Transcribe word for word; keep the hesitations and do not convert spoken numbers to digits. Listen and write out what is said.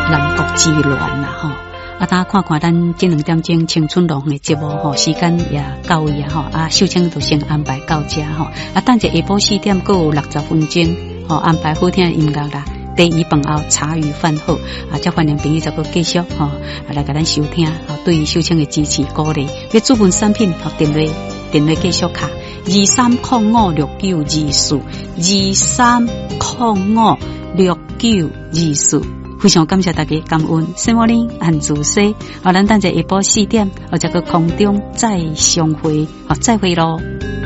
南国之恋啦吼。啊，大家看看咱这两点钟青春龙的节目吼，时间也到位啊吼。啊，秀清就先安排到这吼。啊，等者下晡四点还有六十分钟，吼安排好听的音乐啦。第一饭后茶余饭后啊，则欢迎朋友再个继续吼、啊、来甲咱收听，啊，对秀清的支持鼓励。要主文产品和电话电话继续卡二三零五六九二四二三零五六九二四。非常感谢大家感恩，圣莫林安主西，好，咱等者下晡四点，或者个空中再相会，好，再会咯。